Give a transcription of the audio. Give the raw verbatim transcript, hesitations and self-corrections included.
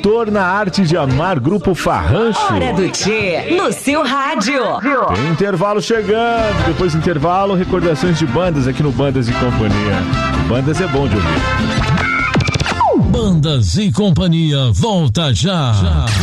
Doutor na Arte de Amar, Grupo Farrancho. Hora do Tchê, no seu rádio. Tem intervalo chegando. Depois do intervalo, recordações de bandas aqui no Bandas e Companhia. Bandas é bom de ouvir. Bandas e Companhia, volta já. já.